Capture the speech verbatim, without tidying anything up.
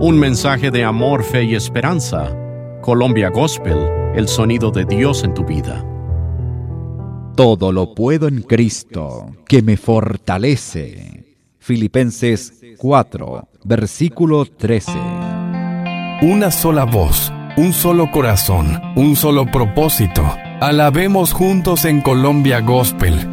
Un mensaje de amor, fe y esperanza. Colombia Gospel, el sonido de Dios en tu vida. Todo lo puedo en Cristo, que me fortalece. Filipenses cuatro, versículo trece. Una sola voz, un solo corazón, un solo propósito. Alabemos juntos en Colombia Gospel,